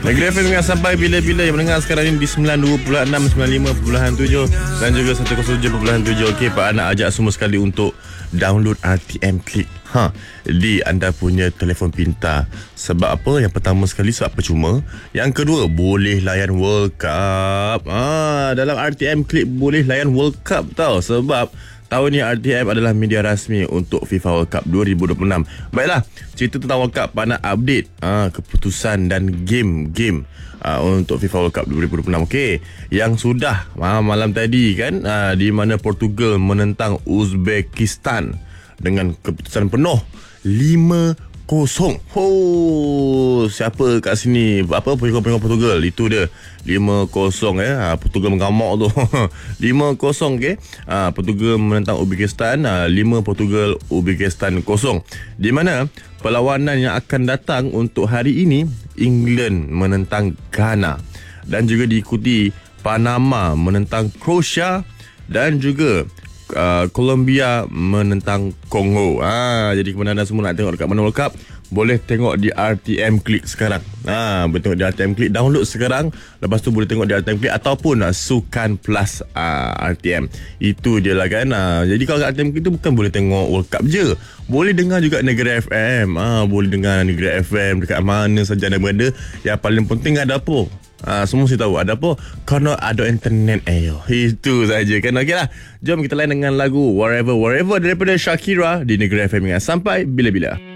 Negeri FM dengan sampai bila-bila yang mendengar sekarang ini di 92.6, 95.7 dan juga 107.7. Okey, Pak Anak ajak semua sekali untuk download RTM Click di anda punya telefon pintar. Sebab apa? Yang pertama sekali sebab percuma. Yang kedua, boleh layan World Cup. Dalam RTM Click boleh layan World Cup tau. Sebab tahun ni RTM adalah media rasmi untuk FIFA World Cup 2026. Baiklah, cerita tentang World Cup, Pak nak update keputusan dan game-game untuk FIFA World Cup 2026. Okey, yang sudah malam tadi kan, di mana Portugal menentang Uzbekistan dengan keputusan penuh 5-0. Siapa kat sini pengikut Portugal? Itu dia 5-0 Portugal mengamak tu. 5-0 okey. Portugal menentang Uzbekistan, 5 Portugal, Uzbekistan 0. Di mana perlawanan yang akan datang untuk hari ini, England menentang Ghana dan juga diikuti Panama menentang Croatia dan juga Colombia menentang Kongo. Jadi kepada anda semua nak tengok dekat mana World Cup, boleh tengok di RTM Click sekarang. Boleh tengok di RTM Click, download sekarang. Lepas tu boleh tengok di RTM Click ataupun Sukan Plus RTM. Itu je lah kan. Jadi kalau kat RTM Click tu bukan boleh tengok World Cup je, boleh dengar juga Negeri FM. Boleh dengar Negeri FM dekat mana saja anda berada. Yang paling penting ada apa? Semua saya tahu ada apa? Kerana ada internet. Itu saja kan. Okey lah, jom kita lain dengan lagu Wherever daripada Shakira di Negeri FM. Sampai bila-bila.